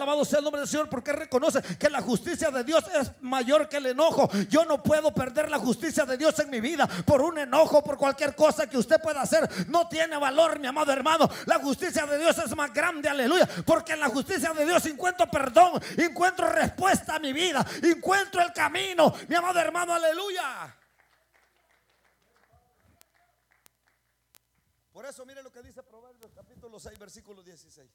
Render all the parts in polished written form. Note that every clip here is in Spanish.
alabado sea el nombre del Señor, porque reconoce que la justicia de Dios es mayor que el enojo. Yo no puedo perder la justicia de Dios en mi vida por un enojo, por cualquier cosa que usted pueda hacer. No tiene valor, mi amado hermano. La justicia de Dios es más grande, aleluya, porque en la justicia de Dios encuentro perdón, encuentro respuesta a mi vida, encuentro el camino, mi amado hermano, aleluya. Por eso mire lo que dice Proverbios capítulo 6 versículo 16.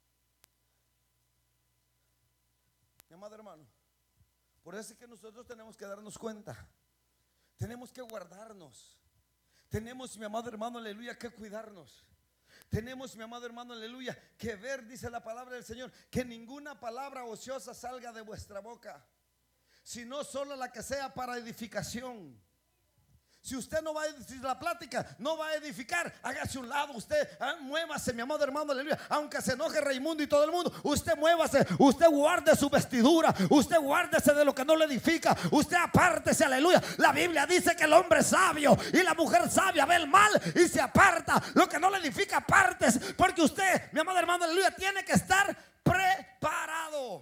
Mi amado hermano, por eso es que nosotros tenemos que darnos cuenta, tenemos que guardarnos, tenemos, mi amado hermano, aleluya, que cuidarnos. Tenemos, mi amado hermano, aleluya, que ver, dice la palabra del Señor, que ninguna palabra ociosa salga de vuestra boca, sino solo la que sea para edificación. Si usted no va a edificar, la plática no va a edificar, hágase un lado, usted muévase, mi amado hermano, aleluya. Aunque se enoje Raimundo y todo el mundo, usted muévase, usted guarde su vestidura, usted guárdese de lo que no le edifica, usted apártese, aleluya. La Biblia dice que el hombre sabio y la mujer sabia ve el mal y se aparta. Lo que no le edifica, apártese, porque usted, mi amado hermano, aleluya, tiene que estar preparado.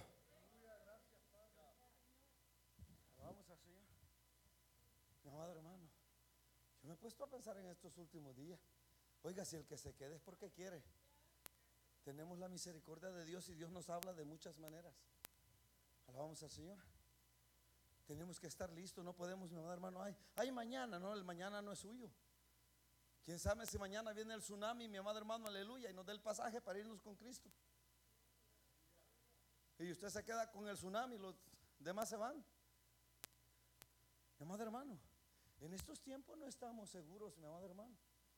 Me he puesto a pensar en estos últimos días. Oiga, si el que se quede es porque quiere. Tenemos la misericordia de Dios y Dios nos habla de muchas maneras. Alabamos al Señor. Tenemos que estar listos. No podemos, mi hermano, hay mañana, no, el mañana no es suyo. Quién sabe si mañana viene el tsunami, mi amado hermano, aleluya, y nos dé el pasaje para irnos con Cristo. Y usted se queda con el tsunami, los demás se van. Mi amado hermano, en estos tiempos no estamos seguros, mi amado hermano.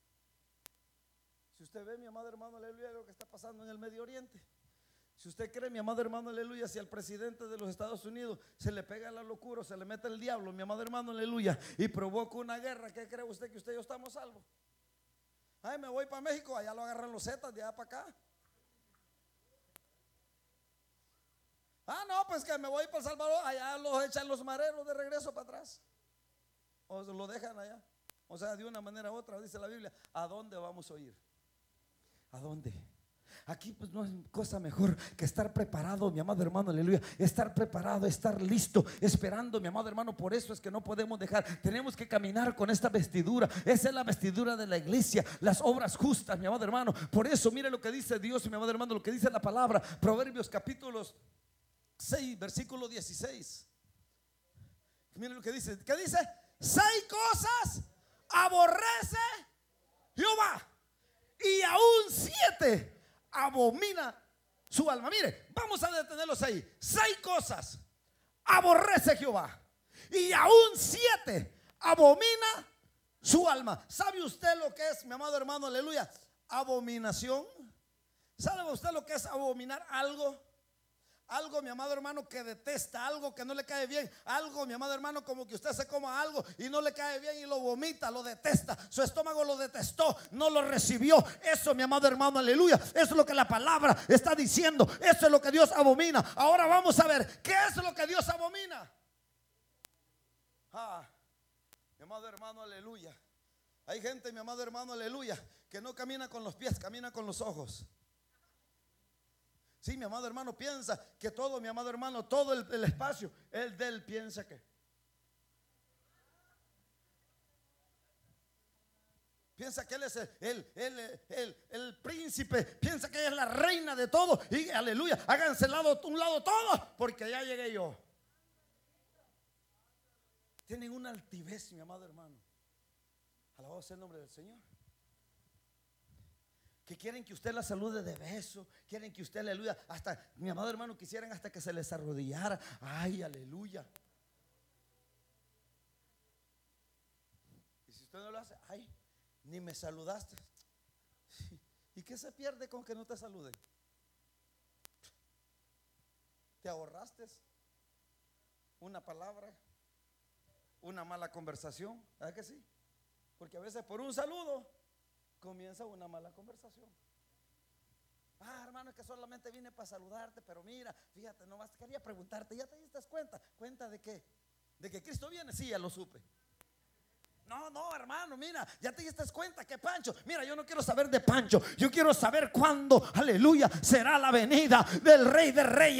Si usted ve, mi amado hermano, aleluya, lo que está pasando en el Medio Oriente. Si usted cree, mi amado hermano, aleluya, si al presidente de los Estados Unidos se le pega la locura, se le mete el diablo, mi amado hermano, aleluya, y provoca una guerra, ¿qué cree usted? Que usted y yo estamos salvos. Ay, me voy para México, allá lo agarran los zetas, de allá para acá. Ah, no, pues que me voy para El Salvador, allá los echan los mareros de regreso para atrás. O se lo dejan allá. O sea, de una manera u otra, dice la Biblia, ¿a dónde vamos a ir? ¿A dónde? Aquí pues no es cosa mejor que estar preparado, mi amado hermano, aleluya. Estar preparado, estar listo, esperando, mi amado hermano. Por eso es que no podemos dejar, tenemos que caminar con esta vestidura. Esa es la vestidura de la iglesia, las obras justas, mi amado hermano. Por eso mire lo que dice Dios, mi amado hermano, lo que dice la palabra. Proverbios capítulos 6 versículo 16. Mire lo que dice. ¿Qué dice? 6 cosas aborrece Jehová, y aún 7 abomina su alma. Mire, vamos a detenerlos ahí. 6 cosas aborrece Jehová, y aún 7 abomina su alma. ¿Sabe usted lo que es, mi amado hermano, aleluya, abominación? ¿Sabe usted lo que es abominar algo? Algo, mi amado hermano, que detesta, algo que no le cae bien, algo, mi amado hermano, como que usted se coma algo y no le cae bien y lo vomita, lo detesta, su estómago lo detestó, no lo recibió. Eso, mi amado hermano, aleluya, eso es lo que la palabra está diciendo, eso es lo que Dios abomina. Ahora vamos a ver, ¿qué es lo que Dios abomina? Mi amado hermano, aleluya. Hay gente, mi amado hermano, aleluya, que no camina con los pies, camina con los ojos. Sí, mi amado hermano, piensa que todo, mi amado hermano, todo el espacio, el de él piensa que. Piensa que él es el príncipe, piensa que ella es la reina de todo. Y aleluya, háganse un lado todos, porque ya llegué yo. Tienen una altivez, mi amado hermano. Alabado sea el nombre del Señor. Que quieren que usted la salude de beso, quieren que usted, aleluya, hasta, mi amado hermano, quisieran hasta que se les arrodillara. Ay, aleluya. Y si usted no lo hace, ay, ni me saludaste. ¿Y qué se pierde con que no te saluden? Te ahorraste una palabra, una mala conversación, ¿verdad que sí? Porque a veces por un saludo comienza una mala conversación. Hermano, es que solamente vine para saludarte, pero mira, fíjate, nomás quería preguntarte, ¿ya te diste cuenta? ¿Cuenta de qué? ¿De que Cristo viene? Sí, ya lo supe. No, hermano, mira, ya te diste cuenta que Pancho, mira, yo no quiero saber de Pancho, yo quiero saber cuándo, aleluya, será la venida del Rey de Reyes.